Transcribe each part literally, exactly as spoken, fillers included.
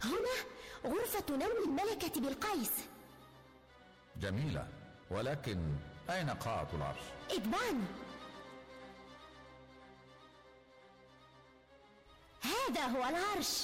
هنا غرفة نوم الملكة بلقيس. جميلة، ولكن أين قاعة العرش؟ اتبعني. هذا هو العرش.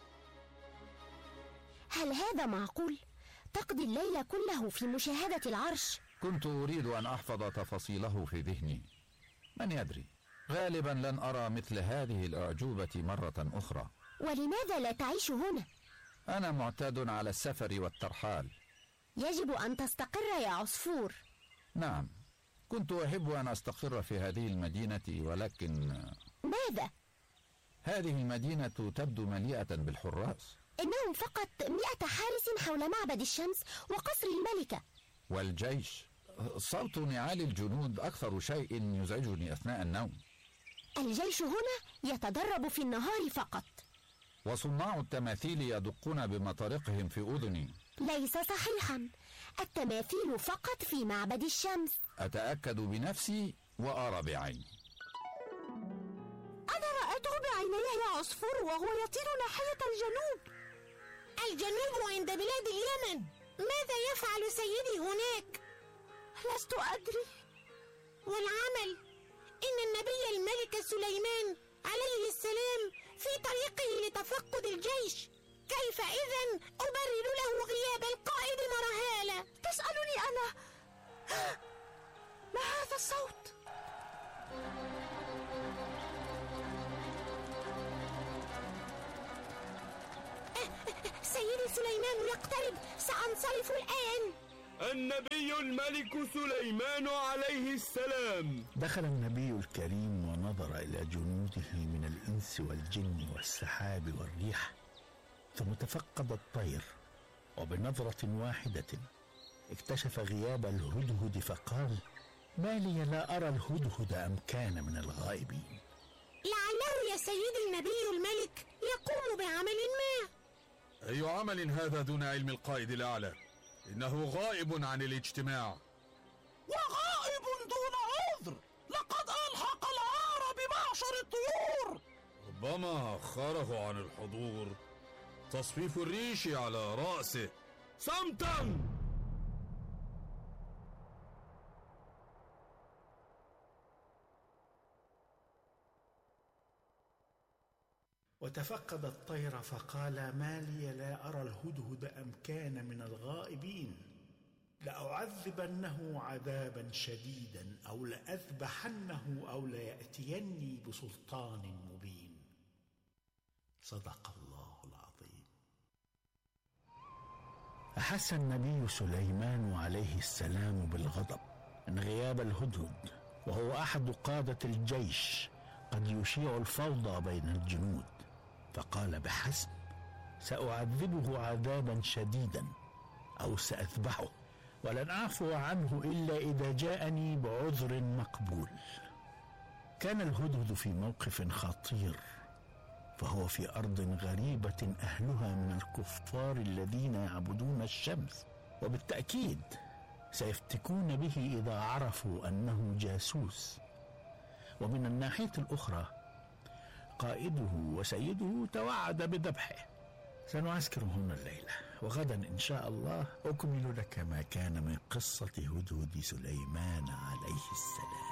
هل هذا معقول؟ تقضي الليل كله في مشاهدة العرش؟ كنت أريد أن أحفظ تفاصيله في ذهني، من يدري، غالبا لن أرى مثل هذه الأعجوبة مرة أخرى. ولماذا لا تعيش هنا؟ أنا معتاد على السفر والترحال. يجب أن تستقر يا عصفور. نعم، كنت أحب أن أستقر في هذه المدينة، ولكن ماذا؟ هذه المدينة تبدو مليئة بالحراس. إنهم فقط مئة حارس حول معبد الشمس وقصر الملكة. والجيش، صوت نعال الجنود أكثر شيء يزعجني أثناء النوم. الجيش هنا يتدرب في النهار فقط. وصناع التماثيل يدقون بمطارقهم في أذني. ليس صحيحا، التماثيل فقط في معبد الشمس. أتأكد بنفسي وأرى بعيني. أنا رأيته بعيني يا عصفور وهو يطير ناحية الجنوب. الجنوب عند بلاد اليمن. ماذا يفعل سيدي هناك؟ لست أدري. والعمل إن النبي الملك سليمان عليه السلام في طريقه لتفقد الجيش. كيف إذن أبرر له غياب القائد مرهالة؟ تسألني أنا؟ ما هذا الصوت؟ سيدي سليمان يقترب، سأنصرف الآن. النبي الملك سليمان عليه السلام. دخل النبي الكريم ونظر إلى جنوده من الإنس والجن والسحاب والريح، ثم تفقد الطير، وبنظرة واحدة اكتشف غياب الهدهد فقال: ما لي لا أرى الهدهد أم كان من الغائبين؟ لعله يا سيدي النبي الملك يقوم بعمل ما. أي عمل هذا دون علم القائد الأعلى؟ إنه غائب عن الاجتماع. وغائب دون عذر، لقد ألحق العار بمعشر الطيور. ربما أخره عن الحضور، تصفيف الريش على رأسه. صمتا! وتفقد الطير فقال: ما لي لا أرى الهدهد أم كان من الغائبين؟ لأعذبنه عذابا شديدا أو لأذبحنه أو ليأتيني بسلطان مبين. صدق الله العظيم. أحس النبي سليمان عليه السلام بالغضب من غياب الهدهد، وهو أحد قادة الجيش، قد يشيع الفوضى بين الجنود، فقال بحسب، سأعذبه عذابا شديدا أو سأذبحه، ولن أعفو عنه إلا إذا جاءني بعذر مقبول. كان الهدهد في موقف خطير، فهو في أرض غريبة أهلها من الكفار الذين يعبدون الشمس، وبالتأكيد سيفتكون به إذا عرفوا أنه جاسوس. ومن الناحية الأخرى قائده وسيده توعد بذبحه. سنعسكر هنا الليلة، وغدا إن شاء الله أكمل لك ما كان من قصة هدهد سليمان عليه السلام.